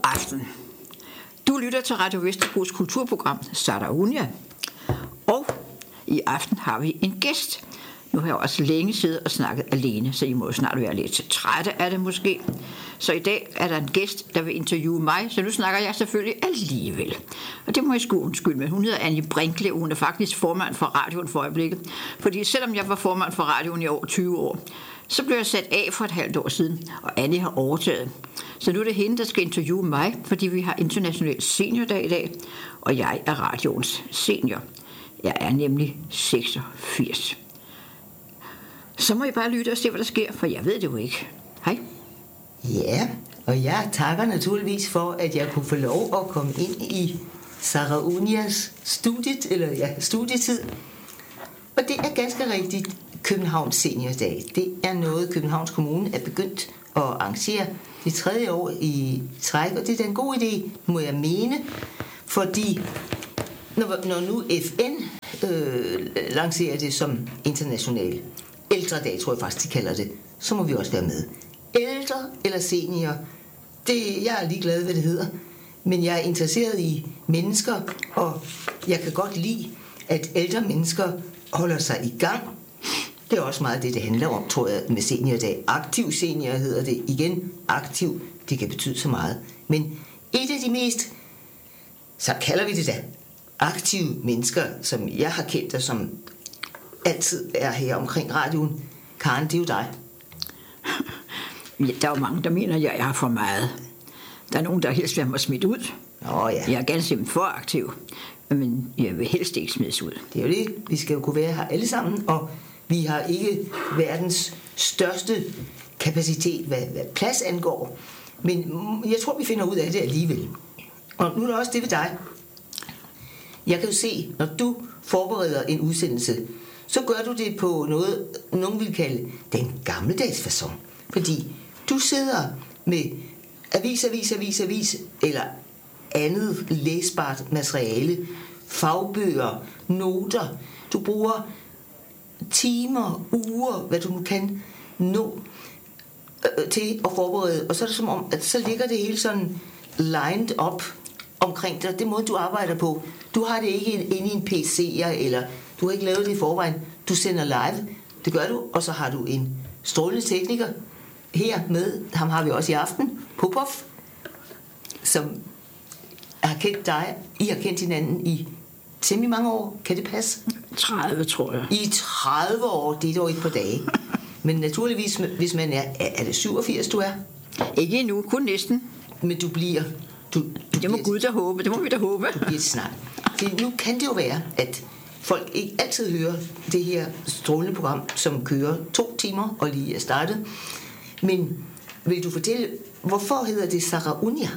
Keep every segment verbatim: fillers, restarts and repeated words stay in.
aften. Du lytter til Radio Vesterbros kulturprogram Saraunia. Og i aften har vi en gæst. Nu har jeg også længe siddet og snakket alene, så I må snart være lidt trætte af det måske. Så i dag er der en gæst, der vil interviewe mig, så nu snakker jeg selvfølgelig alligevel. Og det må jeg sgu undskylde med. Hun hedder Annie Brinkle, hun er faktisk formand for radioen for øjeblikket. Fordi selvom jeg var formand for radioen i over tyve år, så blev jeg sat af for et halvt år siden, og Annie har overtaget. Så nu er det hende, der skal interviewe mig, fordi vi har international seniordag i dag, og jeg er radioens senior. Jeg er nemlig seksogfirs. Så må I bare lytte og se, hvad der sker, for jeg ved det jo ikke. Hej. Ja, og jeg takker naturligvis for, at jeg kunne få lov at komme ind i Saraunias studiet, eller ja, studietid. Og det er ganske rigtigt Københavns Seniordag. Det er noget, Københavns Kommune er begyndt at arrangere det tredje år i træk, og det er en god idé, må jeg mene, fordi når, når nu F N øh, lancerer det som international ældredag, tror jeg faktisk, de kalder det, så må vi også være med. Ældre eller senior, det, jeg er ligeglad, hvad det hedder, men jeg er interesseret i mennesker, og jeg kan godt lide, at ældre mennesker holder sig i gang. Det er også meget det, det handler om, tror jeg, med seniordag. Aktiv senior hedder det igen. Aktiv, det kan betyde så meget. Men et af de mest, så kalder vi det da, aktive mennesker, som jeg har kendt, og som altid er her omkring radioen. Karen, det er jo dig. Ja, der er jo mange, der mener, at jeg er for meget. Der er nogen, der helst vil have mig smidt ud. Nå ja. Jeg er ganske simpelthen for aktiv, men jeg vil helst ikke smides ud. Det er jo det. Vi skal jo kunne være her alle sammen, og vi har ikke verdens største kapacitet, hvad, hvad plads angår. Men jeg tror, vi finder ud af det alligevel. Og nu er der også det ved dig. Jeg kan jo se, når du forbereder en udsendelse, så gør du det på noget, nogen vil kalde den gammeldags facon. Fordi du sidder med avis, avis, avis, avis, eller andet læsbart materiale, fagbøger, noter. Du bruger timer, uger, hvad du nu kan nå øh, til at forberede. Og så er det som om, at så ligger det hele sådan lined up omkring dig. Det måde, du arbejder på. Du har det ikke inde i en P C'er, eller du har ikke lavet det i forvejen. Du sender live. Det gør du, og så har du en strålende tekniker her med. Ham har vi også i aften. Popov, som har kendt dig. I har kendt hinanden i temmelig mange år. Kan det passe? tredive, tror jeg. I tredive år, det er dog ikke på dage. Men naturligvis, hvis man er... Er det syvogfirs, du er? Ikke endnu, kun næsten. Men du bliver... Du, du det må bliver, Gud da håbe, det må vi da håbe. Du bliver snart. Det, nu kan det jo være, at folk ikke altid hører det her strålende program, som kører to timer og lige er startet. Men vil du fortælle, hvorfor hedder det Saraunia?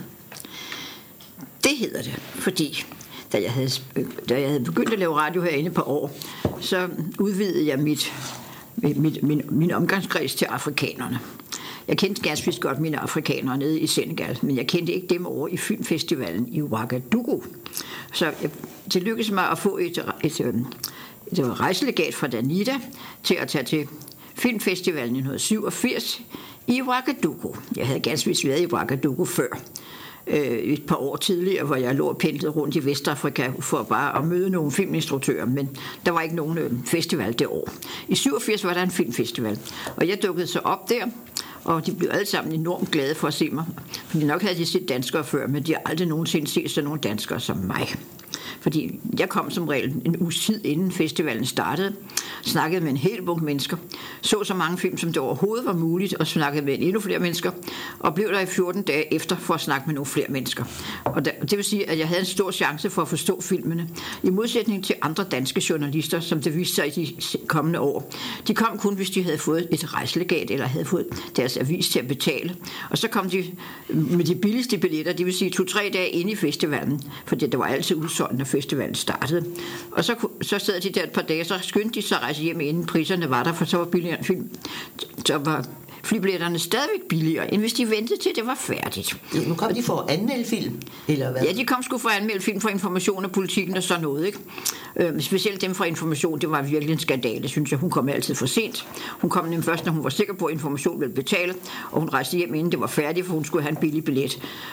Det hedder det, fordi da jeg havde, da jeg havde begyndt at lave radio herinde på år, så udvidede jeg mit, mit, min, min omgangskreds til afrikanerne. Jeg kendte ganske vist godt mine afrikanere nede i Senegal, men jeg kendte ikke dem over i filmfestivalen i Ouagadougou. Så jeg, det lykkedes mig at få et, et, et, et rejselegat fra Danida til at tage til filmfestivalen i nitten syvogfirs i Ouagadougou. Jeg havde ganske vist været i Ouagadougou før, et par år tidligere, hvor jeg lå og pendlede rundt i Vestafrika for bare at møde nogle filminstruktører, men der var ikke nogen festival det år. I syvogfirs var der en filmfestival, og jeg dukkede så op der, og de blev alle sammen enormt glade for at se mig. Fordi nok havde de set danskere før, men de har aldrig nogensinde set sådan nogle danskere som mig. Fordi jeg kom som regel en uges tid inden festivalen startede, snakkede med en hel bunke mennesker, så så mange film, som det overhovedet var muligt, og snakkede med endnu flere mennesker, og blev der i fjorten dage efter for at snakke med nogle flere mennesker. Og det vil sige, at jeg havde en stor chance for at forstå filmene, i modsætning til andre danske journalister, som det viste sig i de kommende år. De kom kun, hvis de havde fået et rejselegat, eller havde fået deres avis til at betale. Og så kom de med de billigste billetter, det vil sige to-tre dage inde i festivalen, fordi det var altid udsolgt, når festivalen startede. Og så, så sad de der et par dage, så skyndte de sig at rejse hjem, inden priserne var der, for så var billigere film. Så var flybilletterne stadigvæk billigere, end hvis de ventede til, det var færdigt. Ja, nu kom de for at anmelde film, eller hvad? Ja, de kom sgu for at anmelde film for Information og Politikken og sådan noget, ikke? Øh, specielt dem fra Information, det var virkelig en skandale, synes jeg. Hun kom altid for sent. Hun kom nemlig først, når hun var sikker på, at Information ville betale, og hun rejste hjem, inden det var færdigt, for hun skulle have en billig billet. Og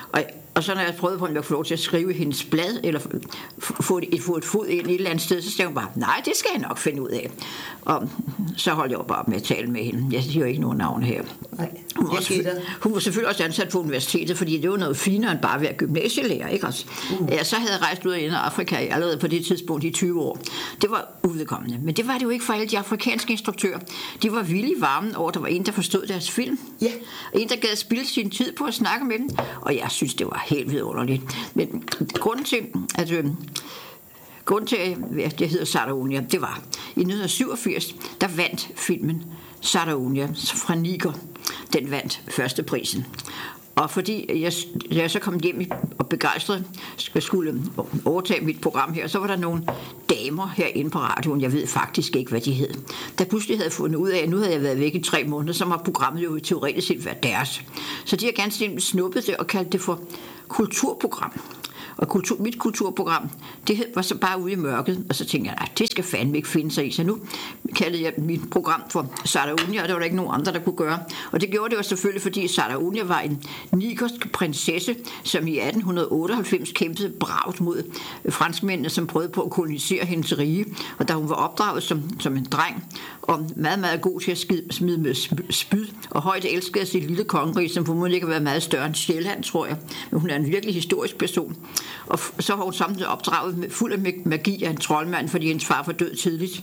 Og så når jeg prøvede på, om jeg kunne få lov til at skrive hendes blad, eller få et, få et fod ind et eller andet sted, så sagde hun bare, nej, det skal jeg nok finde ud af. Og så holdt jeg jo bare med at tale med hende. Jeg siger jo ikke nogen navn her. Nej, hun, var hun var selvfølgelig også ansat på universitetet, fordi det var noget finere end bare at være gymnasielærer, ikke også? Uh. Ja, så havde jeg rejst ud af Afrika allerede på det tidspunkt i tyve år. Det var uvedkommende. Men det var det jo ikke for alle de afrikanske instruktører. De var vildt varme over, der var en, der forstod deres film. Ja. Yeah. En, der gad spilde sin tid på at snakke med dem. Og jeg synes, det var helt vidunderligt. Men grunden til, at... Øh, grunden til, at jeg hedder Saraunia, det var, i nitten syvogfirs, der vandt filmen Saraunia fra Niger. Den vandt førsteprisen. Og fordi jeg, jeg så kom hjem og begejstret skulle overtage mit program her, så var der nogle damer herinde på radioen, jeg ved faktisk ikke, hvad de hed, der pludselig havde fundet ud af, at nu havde jeg været væk i tre måneder, så var programmet jo teoretisk set været deres. Så de har ganske snuppet det og kaldt det for kulturprogram. Og kultur, mit kulturprogram, det var så bare ude i mørket, og så tænkte jeg, at det skal fandme ikke finde sig i. Så nu kaldede jeg mit program for Saraunia, og der var der ikke nogen andre, der kunne gøre. Og det gjorde det jo selvfølgelig, fordi Saraunia var en nigersk prinsesse, som i atten otteoghalvfems kæmpede bravt mod franskmændene, som prøvede på at kolonisere hendes rige. Og da hun var opdraget som, som en dreng, og meget, meget god til at smide med spyd, og højt elskede sit lille kongerige, som formodentlig ikke har været meget større end Sjælland, tror jeg. Men hun er en virkelig historisk person. Og så var hun samtidig opdraget med, fuld af magi af en troldmand, fordi hendes far var død tidligt.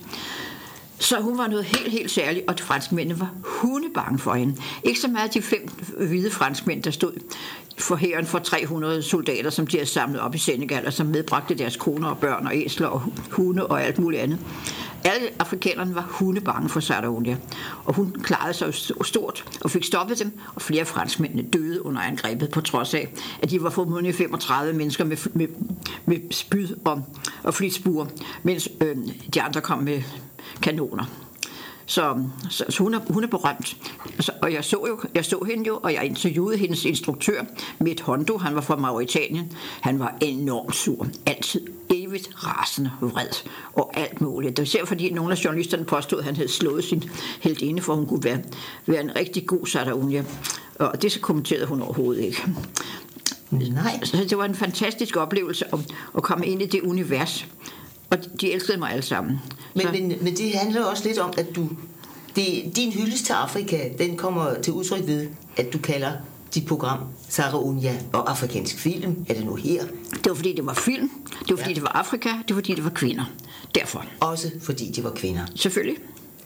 Så hun var noget helt, helt særligt, og de franskmændene var hundebange for hende. Ikke så meget de fem hvide franskmænd, der stod for hæren for tre hundrede soldater, som de havde samlet op i Senegal, og som medbragte deres koner og børn og æsler og hunde og alt muligt andet. Alle afrikanerne var hundebange for Saraunia, og hun klarede sig stort og fik stoppet dem, og flere franskmændene døde under angrebet, på trods af, at de var formodentlig femogtredive mennesker med, med, med spyd og, og flitsbuer, mens øh, de andre kom med kanoner. Så, så, så hun, er, hun er berømt. Så, og jeg så, jo, jeg så hende jo, og jeg interviewede hendes instruktør, Mitt Hondo, han var fra Mauritanien. Han var enormt sur, altid evigt rasende, vred og alt muligt. Det var især fordi nogle af journalisterne påstod, at han havde slået sin heldinde, for hun kunne være, være en rigtig god Saraunia. Og det så kommenterede hun overhovedet ikke. Nej. Så det var en fantastisk oplevelse at, at komme ind i det univers. Og de elskede mig alle sammen. Men, men, men det handler også lidt om, at du, det, din hyldest til Afrika, den kommer til udtryk ved, at du kalder dit program Saraunia og afrikansk film. Er det nu her? Det var fordi det var film, det var fordi ja. det var Afrika, det var fordi det var kvinder. Derfor. Også fordi de var kvinder. Selvfølgelig.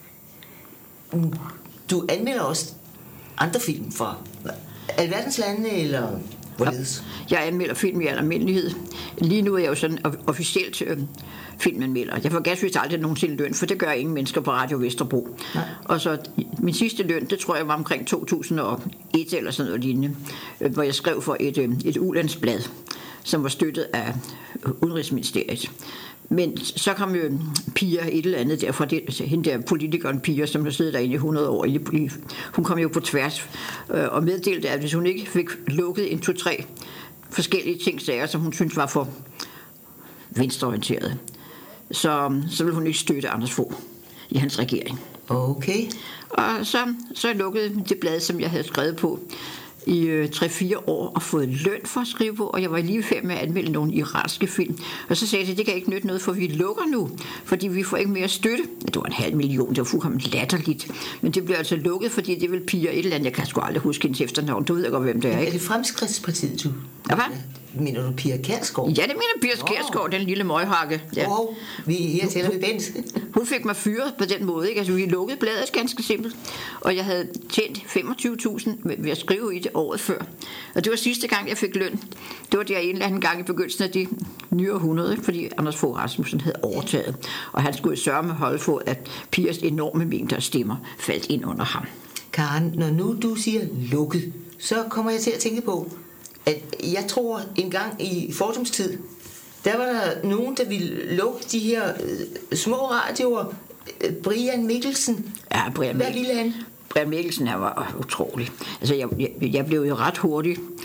Du anmelder også andre film fra alverdens lande, eller hvorledes? Jeg anmelder film i almindelighed. Lige nu er jeg jo sådan officielt øh, filmanmelder. Jeg får ganske vist aldrig nogensinde løn, for det gør ingen mennesker på Radio Vesterbro. Nej. Og så min sidste løn, det tror jeg var omkring to tusind og et eller sådan noget lignende, øh, hvor jeg skrev for et, øh, et ulandsblad, som var støttet af Udenrigsministeriet. Men så kom jo Pia et eller andet derfra, det, hende der politikeren Pia, som har siddet derinde i hundrede år. Hun kom jo på tværs øh, og meddelte, at hvis hun ikke fik lukket en, to, tre forskellige ting, sager, som hun syntes var for venstreorienterede, så, så ville hun ikke støtte Anders Fogh i hans regering. Okay. Og så, så lukkede det blad, som jeg havde skrevet på i øh, tre fire år og fået løn for at skrive på, og jeg var lige færdig med at anmelde nogle iranske film. Og så sagde jeg, at det kan ikke nytte noget, for vi lukker nu, fordi vi får ikke mere støtte. Det var en halv million, det var fuldkommen latterligt. Men det blev altså lukket, fordi det vil Pia et eller andet, jeg kan sgu aldrig huske hendes efternavn, du ved ikke godt, hvem det er, ikke? Er det Fremskridtspartiet, du? Ja, hvad? Mener du Pia Kjærsgaard? Ja, det mener Pia Kjærsgaard, oh. Den lille møghakke. Ja. Oh, vi her tæller vi Bent. Hun fik mig fyret på den måde, ikke? Altså, vi lukkede bladet ganske simpelt, og jeg havde tjent femogtyve tusind ved at skrive i det året før. Og det var sidste gang, jeg fik løn. Det var der en eller anden gang i begyndelsen af det nye århundrede, fordi Anders Fogh Rasmussen havde overtaget, og han skulle sørge med holde for, at Pias enorme mængder af stemmer faldt ind under ham. Karen, når nu du siger lukket, så kommer jeg til at tænke på, at jeg tror en gang i fordomstid, der var der nogen, der ville lukke de her øh, små radioer. Brian Mikkelsen. Ja, Brian Mikkelsen. Brian Mikkelsen, han var utrolig. Altså, jeg, jeg, jeg blev jo ret hurtigt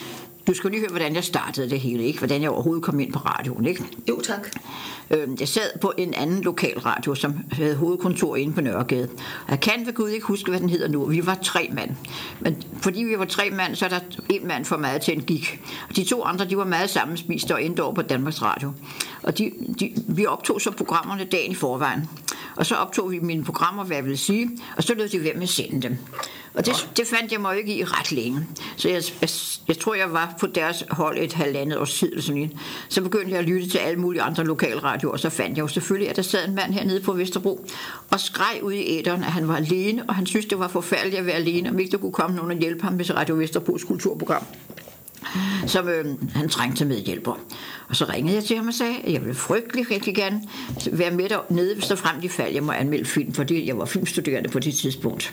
Du skal lige høre, hvordan jeg startede det hele, ikke? Hvordan jeg overhovedet kom ind på radioen, ikke? Jo, tak. Jeg sad på en anden lokal radio, som havde hovedkontor inde på Nørregade. Jeg kan ved Gud ikke huske, hvad den hedder nu. Vi var tre mand. Men fordi vi var tre mand, så er der en mand for meget til en gik. Og de to andre, de var meget sammenspiste og endte over på Danmarks Radio. Og de, de, vi optog så programmerne dagen i forvejen. Og så optog vi mine programmer, hvad jeg ville sige, og så lød de ved med at sende dem. Og det, det fandt jeg mig ikke i ret længe. Så jeg, jeg, jeg tror, jeg var på deres hold et halvandet års tid. Eller sådan en. Så begyndte jeg at lytte til alle mulige andre lokalradioer, og så fandt jeg jo selvfølgelig, at der sad en mand hernede på Vesterbro og skreg ud i æteren, at han var alene, og han syntes, det var forfærdeligt at være alene, om ikke der kunne komme nogen og hjælpe ham med Radio Vesterbros kulturprogram, som øh, han trængte med hjælper. Og så ringede jeg til ham og sagde, at jeg ville frygtelig rigtig gerne være med dernede, hvis der frem de fald, jeg må anmelde film, fordi jeg var filmstuderende på det tidspunkt.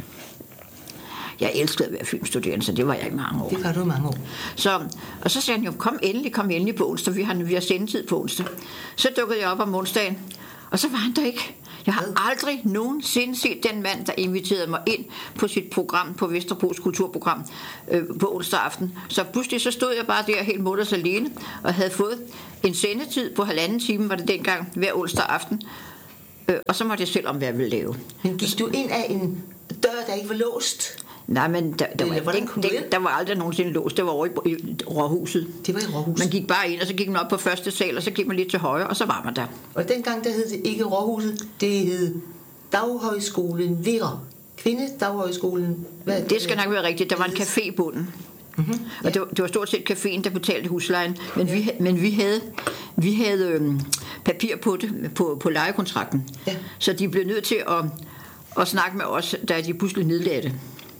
Jeg elskede at være filmstuderende, så det var jeg i mange år. Det var du i mange år. Så, og så sagde han jo, kom endelig, kom endelig på onsdag, vi har, vi har sendetid på onsdag. Så dukkede jeg op om onsdagen, og så var han der ikke. Jeg har aldrig nogensinde set den mand, der inviterede mig ind på sit program, på Vesterbros kulturprogram, øh, på onsdag aften. Så pludselig så stod jeg bare der helt mutters alene, og havde fået en sendetid på halvanden time, var det dengang, hver onsdag aften. Øh, og så måtte jeg selv om, hvad jeg ville lave. Men gik du ind af en dør, der ikke var låst? Nej, men der, der, var, den, den, der var aldrig nogensinde låst. Det var over i, i Råhuset. Det var i Råhuset. Man gik bare ind, og så gik man op på første sal, og så gik man lidt til højre, og så var man der. Og dengang, der hed det ikke Råhuset, det hed Daghøjskolen Vera. Kvindedaghøjskolen. Hvad? Det skal nok være rigtigt. Der var en café i bunden. Mm-hmm, ja. Og det var, det var stort set caféen, der betalte huslejen. Men, ja. vi, men vi havde, vi havde øhm, papir på det, på, på lejekontrakten. Ja. Så de blev nødt til at, at snakke med os, da de pludselig nedlagde det.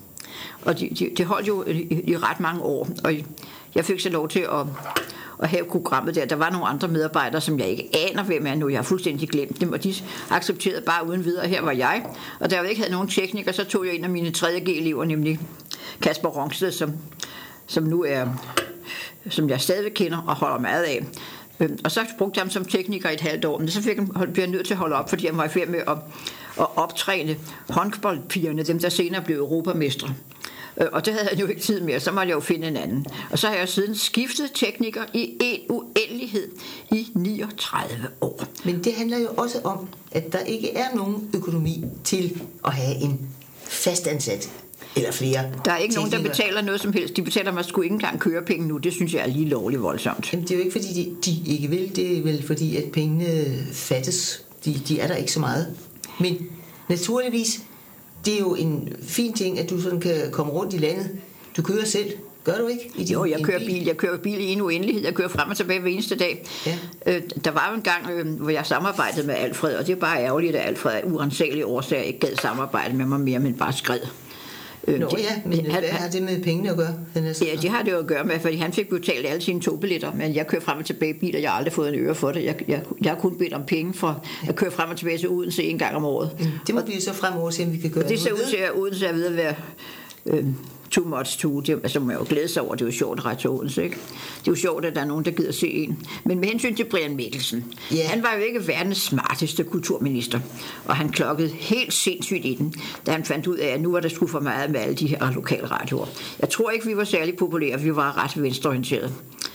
Og det de, de holdt jo i, i ret mange år, og jeg fik så lov til at, at have programmet der. Der var nogle andre medarbejdere, som jeg ikke aner, hvem er nu. Jeg har fuldstændig glemt dem, og de accepterede bare uden videre. Her var jeg, og da jeg ikke havde nogen tekniker, så tog jeg en af mine tredje G-elever, nemlig Kasper Rongsted, som, som nu er, som jeg stadig kender og holder meget af. Og så brugte jeg ham som tekniker i et halvt år, men så fik jeg, blev jeg nødt til at holde op, fordi jeg var i færd med at, at optræne håndboldpigerne, dem der senere blev europamestre. Og det havde jeg jo ikke tid mere, så måtte jeg jo finde en anden. Og så har jeg siden skiftet tekniker i en uendelighed i niogtredive år. Men det handler jo også om, at der ikke er nogen økonomi til at have en fastansat eller flere. Der er ikke teknikere. Nogen, der betaler noget som helst. De betaler mig sgu ikke engang kørepenge nu. Det synes jeg er lige lovligt voldsomt. Jamen, det er jo ikke, fordi de, de ikke vil. Det er vel fordi, at pengene fattes. De, de er der ikke så meget. Men naturligvis, det er jo en fin ting, at du sådan kan komme rundt i landet. Du kører selv. Gør du ikke? I din, jo, jeg kører bil. bil. Jeg kører bil i en uendelighed. Jeg kører frem og tilbage hver eneste dag. Ja. Øh, der var jo en gang, øh, hvor jeg samarbejdede med Alfred, og det er bare ærgerligt, at Alfred af urensagelige årsager ikke gad samarbejde med mig mere, men bare skred. Øh, Nå det, ja, men han, hvad har det med pengene at gøre? Ja, det har det jo at gøre med, fordi han fik betalt alle sine togbilletter, men jeg kører frem og tilbage i bil, og jeg har aldrig fået en øre for det. Jeg, jeg, jeg har kun bedt om penge for at køre frem og tilbage til Odense en gang om året. Mm, det må vi så fremover se, om vi kan gøre. Og det ser ud til, at Odense er ved at være øh, too much to. Det, altså, man jo glæde sig over, det er jo sjovt at rette til Odense, ikke? Det er jo sjovt, at der er nogen, der gider se en. Men med hensyn til Brian Mikkelsen, yeah. han var jo ikke verdens smarteste kulturminister, og han klokkede helt sindssygt i den, da han fandt ud af, at nu var der sgu for meget med alle de her lokalradioer. Jeg tror ikke, vi var særlig populære, vi var ret venstreorienterede.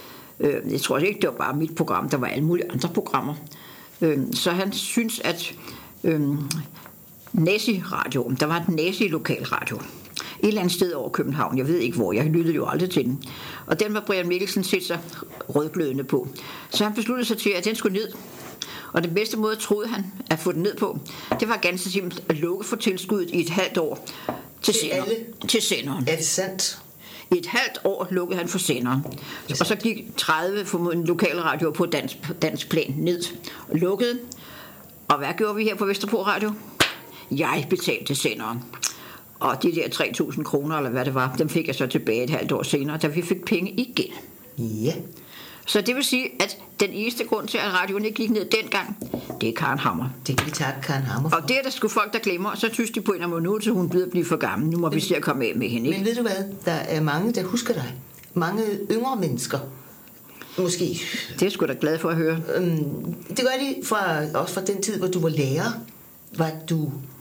Jeg tror ikke, det var bare mit program, der var alle mulige andre programmer. Så han synes, at nazi-radioen, der var en nazi-lokalradio, et eller andet sted over København, jeg ved ikke hvor, jeg lyttede jo aldrig til den. Og den var Brian Mikkelsen set sig rødglødende på. Så han besluttede sig til, at den skulle ned. Og den bedste måde, troede han, at få den ned på, det var ganske simpelt at lukke for tilskuddet i et halvt år til, til, sender, til senderen. Er det sandt? I et halvt år lukkede han for senderen. Og så gik tredive formodentlig lokale radioer på dansk, dansk plan ned og lukkede. Og hvad gjorde vi her på Vesterbro Radio? Jeg betalte senderen. Og de der tre tusind kroner, eller hvad det var, dem fik jeg så tilbage et halvt år senere, da vi fik penge igen. Ja. Så det vil sige, at den eneste grund til, at radioen ikke gik ned dengang, det er Karen Hammer. Det kan vi takke Karen Hammer for. Og det er der sgu folk, der glemmer, og så synes de på en eller anden måde, nu til hun bliver blive for gammel. Nu må men, vi se at komme af med hende, ikke? Men ved du hvad? Der er mange, der husker dig. Mange yngre mennesker. Måske. Det er sgu da glad for at høre. Øhm, det gør de fra, også fra den tid, hvor du var lærer. Var du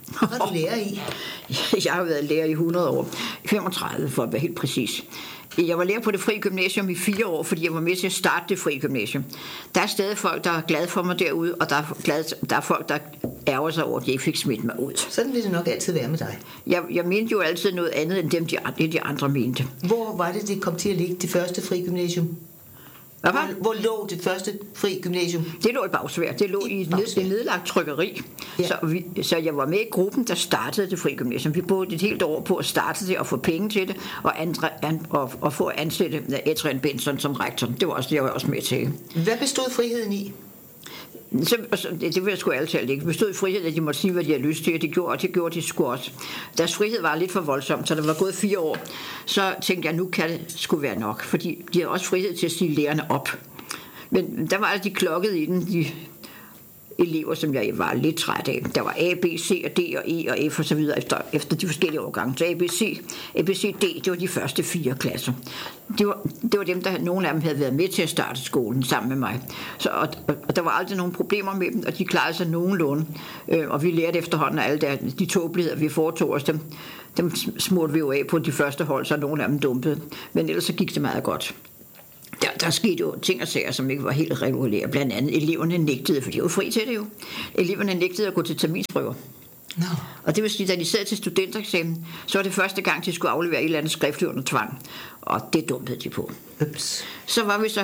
Hvad var du lærer i? Jeg har været lærer i hundrede år. femogtredive for at være helt præcis. Jeg var lærer på det frie gymnasium i fire år, fordi jeg var med til at starte det frie gymnasium. Der er stadig folk, der er glade for mig derude, og der er, glade, der er folk, der ærger sig over, at de ikke fik smidt mig ud. Sådan vil det nok altid være med dig. Jeg, jeg mente jo altid noget andet, end dem, de, det de andre mente. Hvor var det, det kom til at ligge, det første frie gymnasium? Hvor, hvor lå det første fri gymnasium? Det lå i Bagsvær. Det lå i, i et nedlagt trykkeri. Ja. Så, vi, så jeg var med i gruppen, der startede det fri gymnasium. Vi brugte et helt år på at starte det og få penge til det, og, andre, an, og, og få at ansætte Adrian Benson som rektor. Det var også, det jeg var også med til. Hvad bestod friheden i? Så, så, det, det vil jeg sgu altid ikke. Det bestod i frihed, at de måtte sige, hvad de havde lyst til, og det gjorde, og det gjorde de sgu også. Deres frihed var lidt for voldsomt, så der var gået fire år. Så tænkte jeg, nu kan det sgu være nok, fordi de havde også frihed til at sige lærerne op. Men der var altså de klokkede i den, de elever, som jeg var lidt træt af. Der var A, B, C, og D, og E, og F og så videre efter, efter de forskellige årgange. Så A, B, C, A, B, C, D, det var de første fire klasser. Det var, det var dem, der nogle af dem havde været med til at starte skolen sammen med mig. Så, og, og der var aldrig nogen problemer med dem, og de klarede sig nogenlunde. Øh, og vi lærte efterhånden alle der, de tåbeligheder, vi foretog os, dem, dem smurte vi jo af på de første hold, så nogle af dem dumpede. Men ellers så gik det meget godt. Der, der skete jo ting og sager, som ikke var helt regulære. Blandt andet eleverne nægtede, for de var fri til det jo. Eleverne nægtede at gå til terminsprøver. No. Og det vil sige, at da de sad til studentereksamen, så var det første gang, de skulle aflevere et eller andet skriftligt under tvang. Og det dumpede de på. Ups. Så var vi så